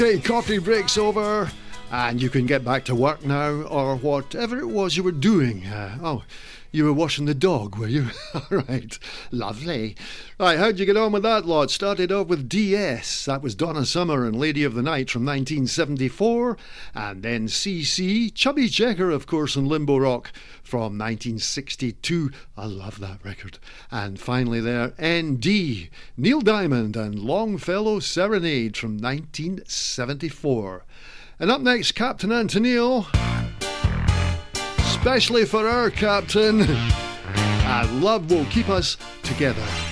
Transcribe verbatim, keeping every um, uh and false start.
Okay, coffee break's over and you can get back to work now, or whatever it was you were doing. Uh, oh, you were washing the dog, were you? All right, lovely. Right, how'd you get on with that lot? Started off with D S. That was Donna Summer and Lady of the Night from nineteen seventy-four. And then C C, Chubby Checker, of course, and Limbo Rock from nineteen sixty-two. I love that record. And finally there, N D, Neil Diamond and Longfellow Serenade from nineteen seventy-four. And up next, Captain Antonio, especially for our captain. And love will keep us together.